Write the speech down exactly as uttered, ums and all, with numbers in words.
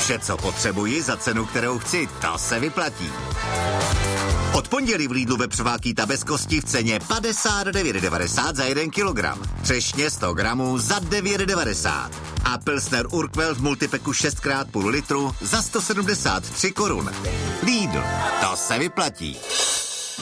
Vše, co potřebuji za cenu, kterou chci, to se vyplatí. Od pondělí v Lidlu vepřová kýta bez kosti v ceně padesát devět devadesát za jeden kilogram. Třešně sto gramů za devět devadesát. A Pilsner Urquell v multipeku šest krát půl litru za sto sedmdesát tři korun. Lidl, to se vyplatí.